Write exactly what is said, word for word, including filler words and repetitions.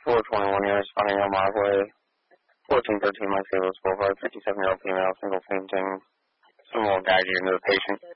four twenty-one, you're responding on Markway. fourteen thirteen, Mike Sables Boulevard, fifty-seven-year-old female, single fainting. Someone will guide you into the patient.